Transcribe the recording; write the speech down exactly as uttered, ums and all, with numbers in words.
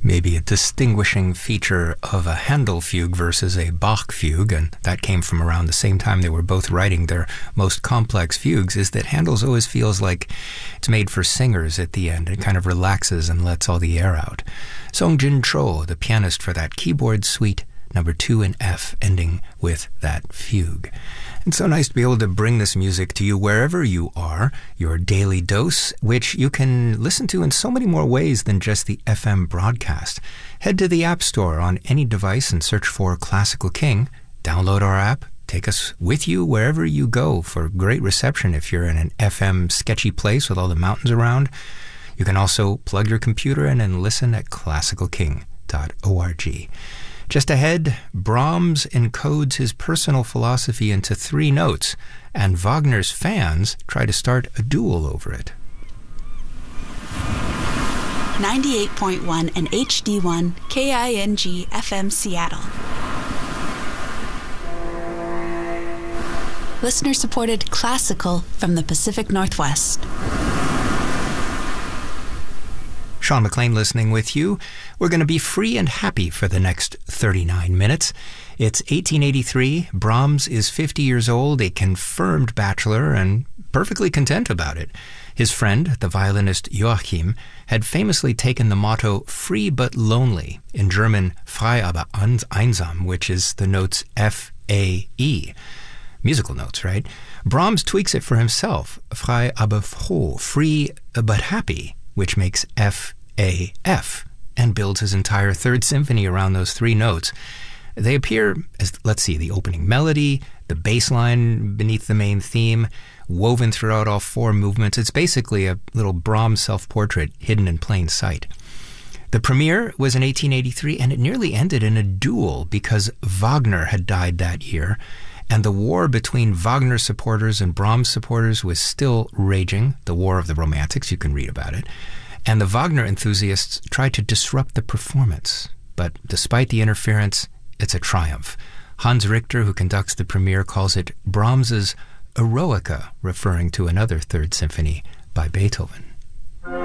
maybe a distinguishing feature of a Handel fugue versus a Bach fugue, and that came from around the same time they were both writing their most complex fugues, is that Handel's always feels like it's made for singers at the end. It kind of relaxes and lets all the air out. Song Jin Cho, the pianist for that keyboard suite, number two in F, ending with that fugue. It's so nice to be able to bring this music to you wherever you are, your daily dose, which you can listen to in so many more ways than just the F M broadcast. Head to the App Store on any device and search for Classical King. Download our app. Take us with you wherever you go for great reception if you're in an F M sketchy place with all the mountains around. You can also plug your computer in and listen at classical king dot org. Just ahead, Brahms encodes his personal philosophy into three notes, and Wagner's fans try to start a duel over it. ninety-eight point one and H D one K I N G F M Seattle. Listener-supported classical from the Pacific Northwest. Sean McLean listening with you. We're going to be free and happy for the next thirty-nine minutes. It's eighteen eighty-three. Brahms is fifty years old, a confirmed bachelor, and perfectly content about it. His friend, the violinist Joachim, had famously taken the motto free but lonely, in German frei aber einsam, which is the notes F, A, E. Musical notes, right? Brahms tweaks it for himself, frei aber froh, free but happy, which makes F, A, F, and builds his entire Third Symphony around those three notes. They appear as, let's see, the opening melody, the bass line beneath the main theme, woven throughout all four movements. It's basically a little Brahms self-portrait hidden in plain sight. The premiere was in eighteen eighty-three, and it nearly ended in a duel because Wagner had died that year, and the war between Wagner supporters and Brahms supporters was still raging, the War of the Romantics. You can read about it. And the Wagner enthusiasts tried to disrupt the performance. But despite the interference, it's a triumph. Hans Richter, who conducts the premiere, calls it Brahms's Eroica, referring to another Third Symphony by Beethoven.